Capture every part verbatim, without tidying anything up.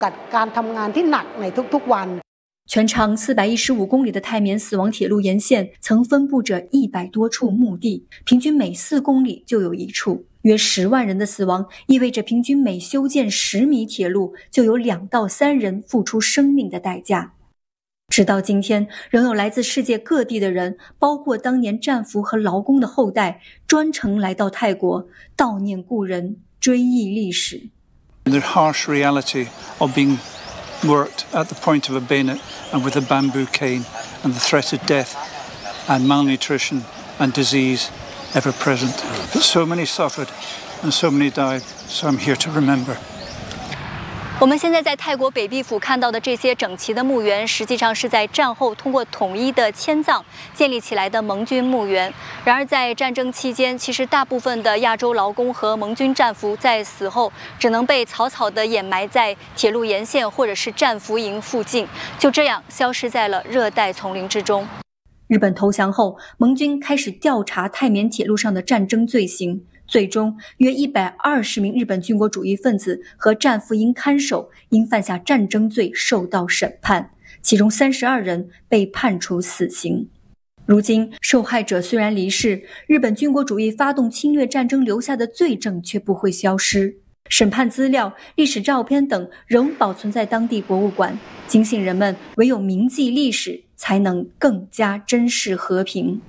全长四百一十五公里的泰缅死亡铁路沿线曾分布着一百多处墓地，平均每四公里就有一处。约十万人的死亡意味着平均每修建十米铁路就有两到三人付出生命的代价。直到今天，仍有来自世界各地的人，包括当年战俘和劳工的后代，专程来到泰国悼念故人，追忆历史。 The harsh reality of being worked at the point of a bayonet and with a bamboo cane, and the threat of death and malnutrition and disease ever present. But so many suffered and so many died, so I'm here to remember. 我们现在在泰国北壁府看到的这些整齐的墓园，实际上是在战后通过统一的迁葬建立起来的盟军墓园。然而在战争期间，其实大部分的亚洲劳工和盟军战俘在死后只能被草草地掩埋在铁路沿线或者是战俘营附近，就这样消失在了热带丛林之中。 日本投降后，盟军开始调查泰缅铁路上的战争罪行。最终，约一百二十名日本军国主义分子和战俘营看守因犯下战争罪受到审判，其中三十二人被判处死刑。如今，受害者虽然离世，日本军国主义发动侵略战争留下的罪证却不会消失。审判资料、历史照片等仍保存在当地博物馆，警醒人们唯有铭记历史，才能更加珍视和平。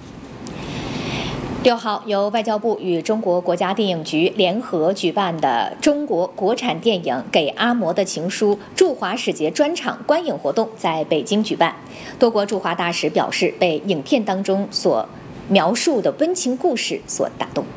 六号，由外交部与中国国家电影局联合举办的中国国产电影《给阿嬷的情书》驻华使节专场观影活动在北京举办。多国驻华大使表示，被影片当中所描述的温情故事所打动。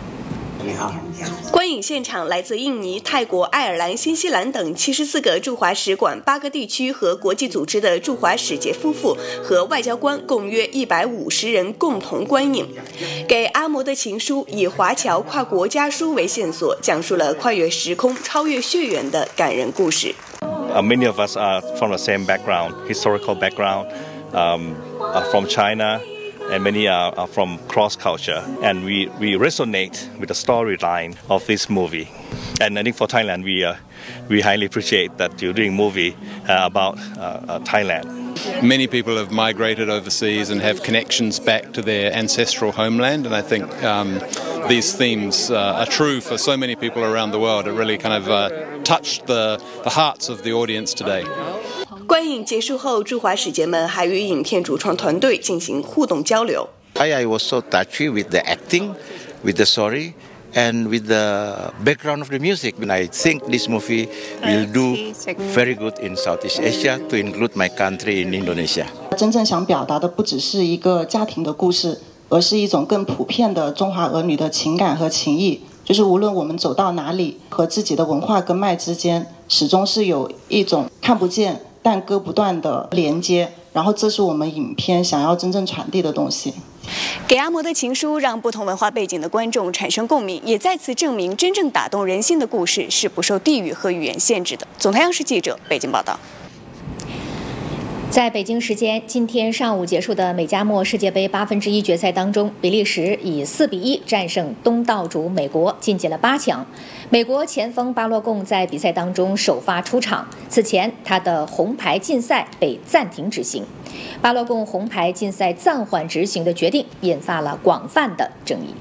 观影现场来自印尼、泰国、爱尔兰、新西兰等七十四个驻华使馆、八个地区和国际组织的驻华使节夫妇和外交官共约一百五十人共同观影。给阿嬷的情书以华侨跨国家书为线索，讲述了跨越时空、超越血缘的感人故事。 Uh, many of us are from the same background, historical background, um, are from China.And many are, are from cross-culture, and we, we resonate with the storyline of this movie. And I think for Thailand, we uh, we highly appreciate that you're doing a movie uh, about uh, uh, Thailand. Many people have migrated overseas and have connections back to their ancestral homeland, and I think um, these themes uh, are true for so many people around the world. It really kind of uh, touched the, the hearts of the audience today. 观影结束后，驻华使节们还与影片主创团队进行互动交流。 I, I was so touched with the acting, with the story, and with the background of the music. And I think this movie will do very good in Southeast Asia, to include my country in Indonesia. 真正想表达的不只是一个家庭的故事，而是一种更普遍的中华儿女的情感和情谊。就是无论我们走到哪里，和自己的文化根脉之间，始终是有一种看不见但割不断的连接，然后这是我们影片想要真正传递的东西。 给阿嬷的情书让不同文化背景的观众产生共鸣，也再次证明真正打动人心的故事是不受地域和语言限制的。总台央视记者北京报道。 在北京时间今天上午结束的美加墨世界杯八分之一决赛当中，比利时以四比一战胜东道主美国，晋级了八强。美国前锋巴洛贡在比赛当中首发出场，此前他的红牌禁赛被暂停执行。巴洛贡红牌禁赛暂缓执行的决定引发了广泛的争议。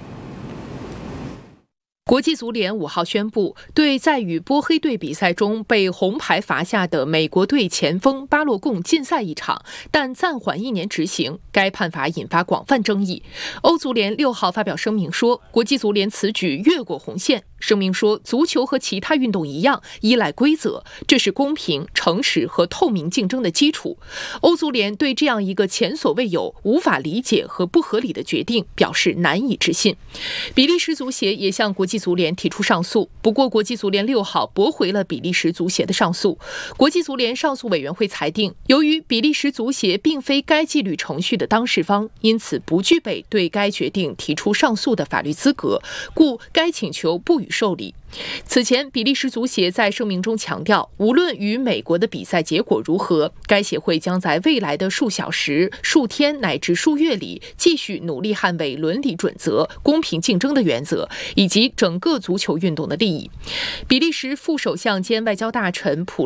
国际足联五号宣布，对在与波黑队比赛中被红牌罚下的美国队前锋巴洛贡禁赛一场，但暂缓一年执行。该判罚引发广泛争议。欧足联六号发表声明说，国际足联此举越过红线。声明说，足球和其他运动一样，依赖规则，这是公平、诚实和透明竞争的基础。欧足联对这样一个前所未有、无法理解和不合理的决定表示难以置信。比利时足协也向国际足联提出上诉，不过国际足联六号驳回了比利时足协的上诉。国际足联上诉委员会裁定，由于比利时足协并非该纪律程序的当事方，因此不具备对该决定提出上诉的法律资格，故该请求不予予受理。此前，比利时足协在声明中强调，无论与美国的比赛结果如何，该协会将在未来的数小时、数天乃至数月里继续努力捍卫伦理准则、公平竞争的原则以及整个足球运动的利益。比利时副首相兼外交大臣普